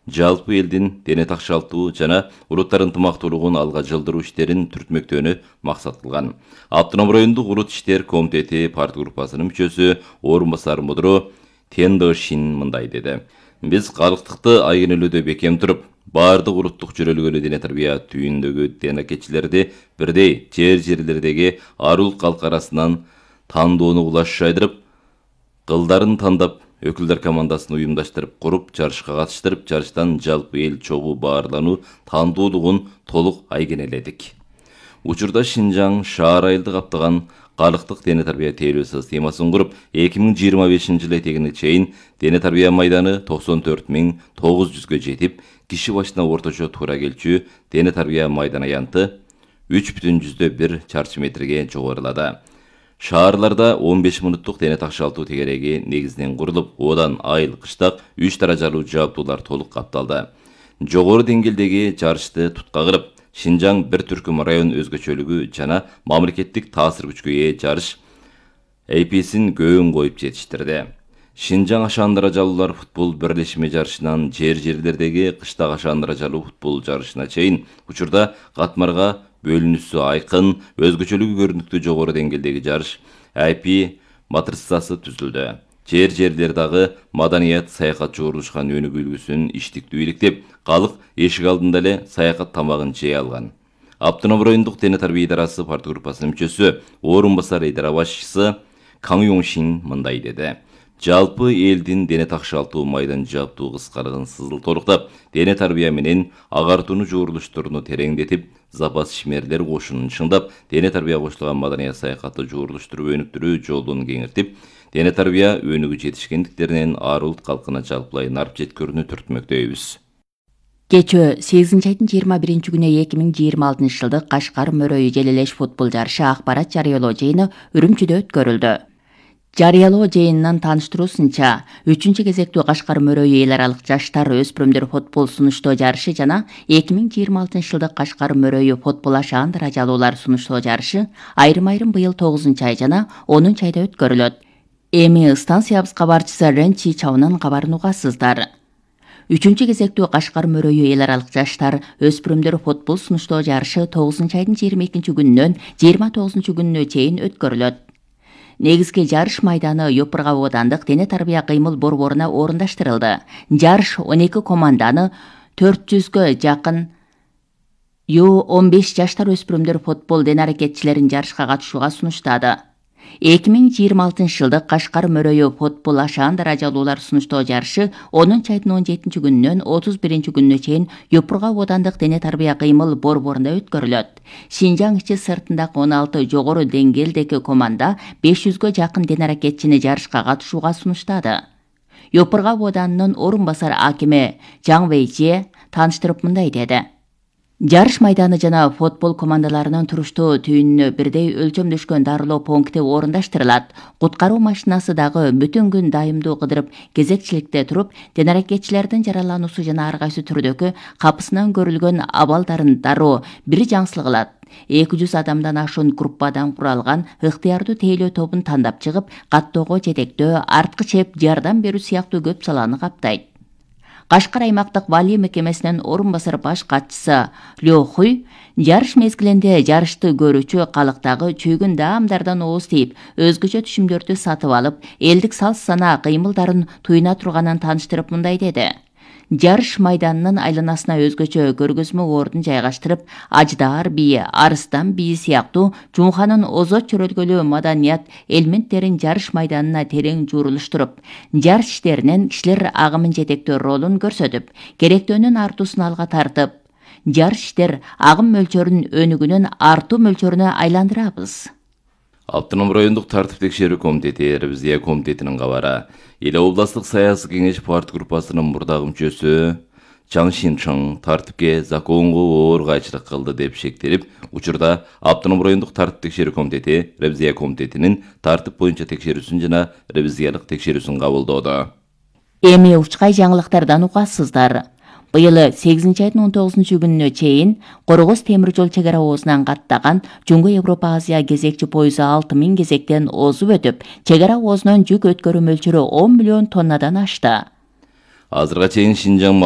жалпы элдин дене такшалтуу жана улуттар ынтымактуулугун алга жылдыруу иштерин түртмөктөөнү максат кылган. Автоном райондук улут иштер комитети партия группасынын мүчөсү орун басар мудуру Тендо Шин мындай деди. Биз калктыкты айгинелөөдө бекем туруп, баардык улуттук жөрөлгөлүү дене тарбия түйүндөгү денекечилерди бирдей жерлердеги арул калк арасынан тандоону улаш жайдырып, кылдарын тандап, өкүлдөр командасын уюмдаштырып куруп, жарышка катыштырып, жарыштан жалпы эл чогуу баарлануу тандоолугун толук айгинеледик. Учурда Шинжаң шаар айылды каптаган калктык дене тарбия тейлөө системасын куруп, 2025 жылы этегине чейин дене тарбия майданы 94.900гө жетип, киши башына орточо туура келчү дене тарбия майдан аянты 3,1 чарчы метрге жогорулады. Шаарларда 15 мүнөттүк дене такшалтуу тегереги негизинен курулуп, одан айыл кыштак 3 даражалуу жабдуулар толук капталды. Жогору деңгээлдеги жарышты тутка кырып, Шинжаң бир түркүм район өзгөчөлүгү жана мамлекеттик таасир күчкө ээ жарыш APSин көбүн коюп жетиштирди. Шинжаң ашаан даражалуулар футбол бирлешме жарышынан жерлердеги кыштак ашаан даражалуу футбол жарышына чейин учурда катмарга бөлүнүүсү айкын, өзгөчөлүгү көрүнүктүү жогору деңгээлдеги жарыш IP матрицасы түзүлдү. Жерлер дагы маданият саякат жогорулушкан өнүгүү үлгүсүн иштиктүү иликтеп, калк эшик алдында эле саякат тамагын жей алган. Автоном райондук дене тарбия идарасы партия группасынын мүчөсү, орун басар идара башчысы Каң Юңшин мындай деди. Жалпы элдин дене такшалтуу майдан жаптуу кыскарган сызыл толуктап, дене тарбия менен агартууну жуурулуштуруну тереңдетип, запас ишмерлер кошунун чыңдап, дене тарбия кошулган маданият саякатты жуурулуштуруп өнүктүрүү жолун кеңиртип, дене тарбия өнүгүү жетишкендиктеринен ар улут калкына жалпылай нарп жеткөрүүнү түртмөктөйбүз. Кечөө 8-айдын 21 күнү 2026 жылдык Кашкар Мөрөйү желелеш футбол жарышы акпарат жарыялоо жыйыны Үрүмчүдө өткөрүлдү. Жарыялоо жыйынынын тааныштыруусунча, 3-кезектүү Кашкар Мөрөйү эл аралык жаштар өспүрүмдөр футбол сунуштоо жарышы жана 2026 жылдык Кашкар Мөрөйү футбол ашаан даражалуулар сунуштоо жарышы айрым-айрым быйыл 9-ай жана 10-айда өткөрүлөт. Эми станциябыз кабарчысы Ренчи Чаунан кабарын угасыздар. 3-кезектүү Кашкар Мөрөйү эл аралык жаштар өспүрүмдөр футбол сунуштоо жарышы 9-айдын 22 күнүнөн 29 күнүнө чейин өткөрүлөт. Негизги жарыш майданы Йопурга оодандык дене тарбия кыймыл борборуна орундаштырылды. Жарыш 12 команданы 400гө жакын U15 жаштар өспүрүмдөр футбол дене аракетчилерин жарышка катышууга сунуштады. 2026 жылдык Кашкар Мөрөйү футбол ашаан даражалуулар сунуштоо жарышы 10-айдын 17 күнүнөн 31 күнүнө чейин Йопурга оодандык дене тарбия кыймыл борборунда өткөрүлөт. Шинжаң ичи сыртындагы 16 жогору деңгээлдеги команда 500гө жакын дене аракетчини жарышка катышууга сунуштады. Йопурга оодандынын орун басар акими Жаң Вэйже тааныштырып мындай деди. Жарыш майданы жана футбол командаларынын туруштуу түйүнүнө бирдей өлчөмдөшкөн дарылоо пункти орундаштырылат. Куткаруу машинасы дагы бүтүн күн дайымдуу кыдырып, кезекчиликте туруп, дене аракетчилердин жаралануусу жана ар кайсы түрдөгү капысынан көрүлгөн абалдарын дароо бир жаңсыл кылат. 200 адамдан ашуун группадан куралган ыктыярдуу тейлөө тобун тандап чыгып, каттоого жетектөө, арткы чеп, жардам берүү сыяктуу көп саланы каптайт. Кашкар аймактык вали мекемесинин орун басар баш катчысы Лё Хуй жарыш мезгилинде жарышты көрүүчү калктагы чүйгүн даамдардан ооз тийип, өзгөчө түшүмдөрдү сатып алып, элдик салт сана кыймылдарын туюна турганын тааныштырып мындай деди. Жарыш майданынын айланасына өзгөчө көргөзмө ордун жайгаштырып, Аждаар бийи, Арыстан бийи сыяктуу Жумханын озот чөрөлгөлүү маданият элементтерин жарыш майданына терең жуурулуштуруп, жарыш иштеринен кишилер агымын жетектөө ролун көрсөтүп, керектөөнүн артуусун алга тартып, жарыш иштер агым мөлчөрүн өнүгүүнүн артуу мөлчөрүнө айландырабыз. Автоном райондук тартип текшерүү комитети ревизия комитетинин кабары. Эл областык саясий кеңеш партия группасынын мурдагы мүчөсү Чаң Шинчың тартипке законго оор кайчылык кылды деп шектелип, учурда Автоном райондук тартип текшерүү комитети ревизия комитетинин тартип боюнча текшерүүсүн жана ревизиялык текшерүүсүн кабылдоодо. Эми учкай жаңылыктардан угасыздар. Быйыл 8-айдын 19 күнүнө чейин Коргоз темир жол чек ара оозунан каттаган Жуңгу Европа Азия кезекчи пойызы 6000 кезектен озуп өтүп, чек ара оозунан жүк өткөрүү мөлчөрү 10 миллион тоннадан ашты. Азырга чейин Шинжаң